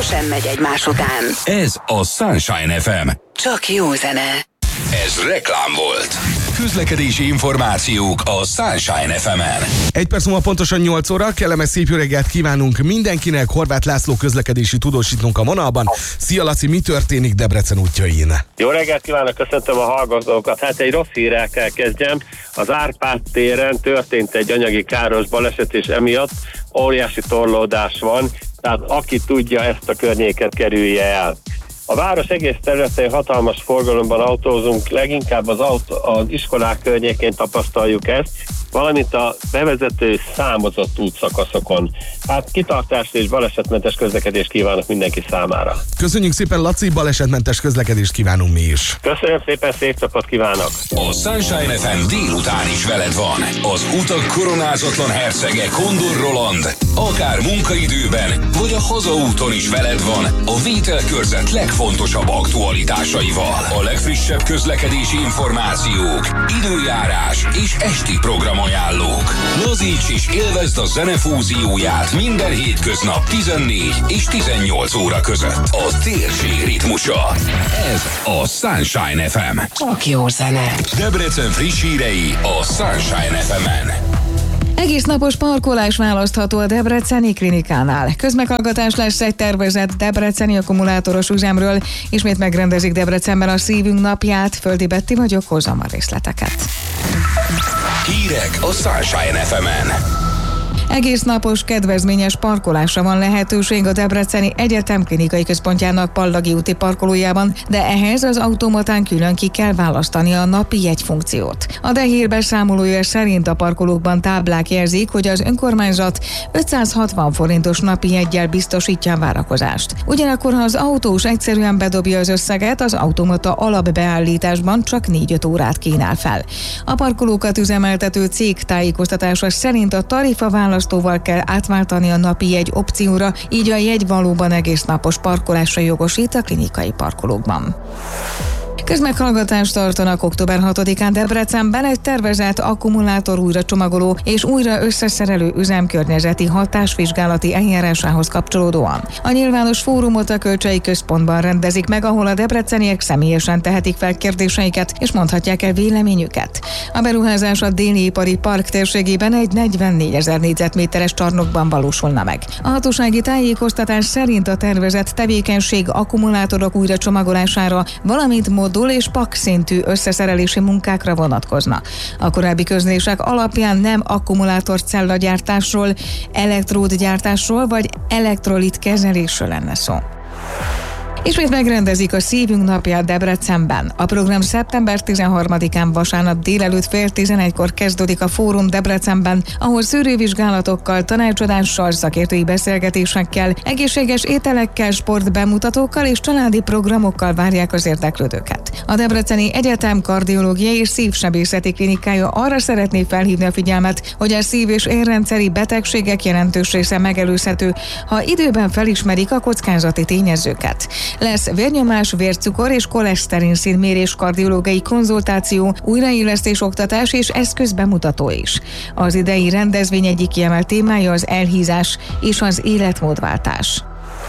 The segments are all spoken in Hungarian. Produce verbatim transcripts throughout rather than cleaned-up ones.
rendszeresen megy egymás után. Ez a Sunshine ef em. Csak jó zene. Ez reklám volt. Közlekedési információk a Sunshine ef emen. Egy perc múlva pontosan nyolc óra, kellemes szép jó reggelt kívánunk mindenkinek. Horváth László közlekedési tudósítónk a vonalban. Szia Laci, mi történik Debrecen útjain? Jó reggelt kívánok, köszöntöm a hallgatókat. Hát egy rossz hírrel kell kezdjem. Az Árpád téren történt egy anyagi káros baleset, és emiatt óriási torlódás van, tehát aki tudja, ezt a környéket kerülje el. A város egész területén hatalmas forgalomban autózunk, leginkább az, autó, az iskolák környékén tapasztaljuk ezt, valamint a bevezető számozott útszakaszokon. Hát kitartást és balesetmentes közlekedést kívánok mindenki számára. Köszönjük szépen Laci, balesetmentes közlekedést kívánunk mi is. Köszönöm szépen, szép napot kívánok! A Sunshine ef em délután is veled van. Az utak koronázatlan hercege Kondor Roland. Akár munkaidőben, vagy a hazaúton is veled van a Vételkörzet legfontosabb aktualitásaival. A legfrissebb közlekedési információk, időjárás és esti programajánlók. Lazíts és élvezd a zene fúzióját minden hétköznap tizennégy és tizennyolc óra között. A térség ritmusa. Ez a Sunshine ef em. Csak jó zene. Debrecen friss hírei a Sunshine ef emen. Egész napos parkolás választható a Debreceni klinikánál. Közmeghallgatás lesz egy tervezett debreceni akkumulátoros üzemről. Ismét megrendezik Debrecenben a Szívünk napját. Földi Betti vagyok, hozzam a részleteket. Hírek a Sunshine ef emen. Egész napos kedvezményes parkolásra van lehetőség a Debreceni Egyetem klinikai központjának Pallagi úti parkolójában, de ehhez az automatán külön ki kell választani a napi jegyfunkciót. A Dehír beszámolója szerint a parkolókban táblák jelzik, hogy az önkormányzat ötszázhatvan forintos napi jeggyel biztosítja a várakozást. Ugyanakkor, ha az autós egyszerűen bedobja az összeget, az automata alapbeállításban csak négy-öt órát kínál fel. A parkolókat üzemeltető cég tájékoztatása szerint a tarifa választóval kell átváltani a napi jegy opcióra, így a jegy valóban egész napos parkolásra jogosít a klinikai parkolókban. Közmeghallgatást tartanak október hatodikán Debrecenben egy tervezett akkumulátor újracsomagoló és újra összeszerelő üzem környezeti hatásvizsgálati eljárásához kapcsolódóan. A nyilvános fórumot a Kölcsei Központban rendezik meg, ahol a debreceniek személyesen tehetik fel kérdéseiket és mondhatják el véleményüket. A beruházás a Déli Ipari Park térségében egy negyvennégyezer négyzetméteres csarnokban valósulna meg. A hatósági tájékoztatás szerint a tervezett tevékenység akkumulátorok újracsomagolására, valamint modul és pak szintű összeszerelési munkákra vonatkozna. A korábbi közlések alapján nem akkumulátorcellagyártásról, elektródgyártásról vagy elektrolit kezelésről lenne szó. Ismét megrendezik a Szívünk napját Debrecenben. A program szeptember tizenharmadikán vasárnap délelőtt fél tizenegykor kezdődik a fórum Debrecenben, ahol szűrővizsgálatokkal, tanácsadással, szakértői beszélgetésekkel, egészséges ételekkel, sportbemutatókkal és családi programokkal várják az érdeklődőket. A Debreceni Egyetem kardiológiai és szívsebészeti klinikája arra szeretné felhívni a figyelmet, hogy a szív- és érrendszeri betegségek jelentős része megelőzhető, ha időben felismerik a kockázati tényezőket. Lesz vérnyomás, vércukor és koleszterin szintmérés, kardiológiai konzultáció, újraillesztés oktatás és eszközbemutató is. Az idei rendezvény egyik kiemelt témája az elhízás és az életmódváltás.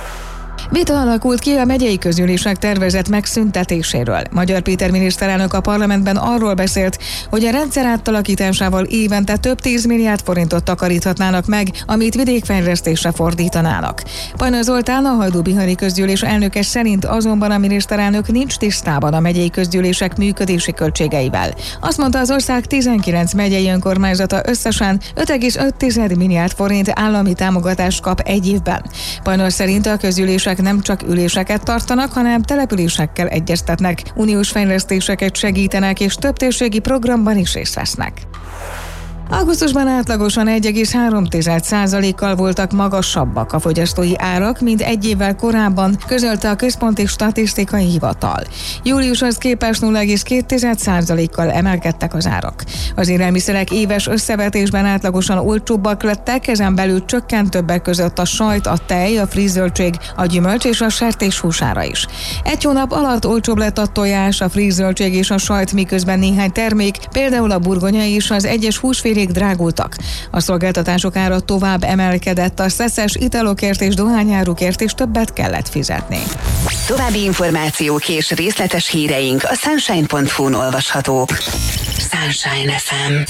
Vita alakult ki a megyei közgyűlések tervezett megszüntetéséről. Magyar Péter miniszterelnök a parlamentben arról beszélt, hogy a rendszer átalakításával évente több tíz milliárd forintot takaríthatnának meg, amit vidékfejlesztésre fordítanának. Pajna Zoltán, a Hajdú-Bihari közgyűlés elnöke szerint azonban a miniszterelnök nincs tisztában a megyei közgyűlések működési költségeivel. Azt mondta, az ország tizenkilenc megyei önkormányzata összesen öt egész öt milliárd forint állami támogatást kap egy évben. Pajna szerint a közgyűlések nem csak üléseket tartanak, hanem településekkel egyeztetnek, uniós fejlesztéseket segítenek és több térségi programban is részt vesznek. Augusztusban átlagosan egy egész három százalékkal voltak magasabbak a fogyasztói árak, mint egy évvel korábban, közölte a Központi Statisztikai Hivatal. Júliushoz képest nulla egész két százalékkal emelkedtek az árak. Az élelmiszerek éves összevetésben átlagosan olcsóbbak lettek, ezen belül csökkent többek között a sajt, a tej, a frízzöldség, a gyümölcs és a sertéshús ára is. Egy hónap alatt olcsóbb lett a tojás, a frízzöldség és a sajt, miközben néhány termék, például a burgonya és az egyes húsfélék fillérig drágultak. A szolgáltatások ára tovább emelkedett, a szeszes italokért és dohányárukért is többet kellett fizetni. További információk és részletes híreink a sunshine pont hu-n olvashatók. Sunshine ef em.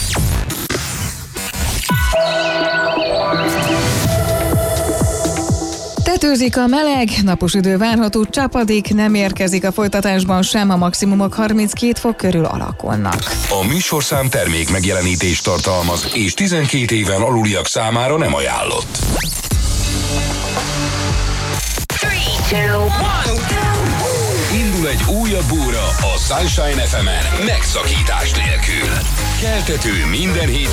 Tetőzik a meleg, napos idő várható, csapadék nem érkezik a folytatásban sem, a maximumok harminckét fok körül alakulnak. A műsorszám termék megjelenítést tartalmaz, és tizenkét éven aluliak számára nem ajánlott. Indul egy újabb óra a Sunshine ef emen megszakítás nélkül. Keltető minden hét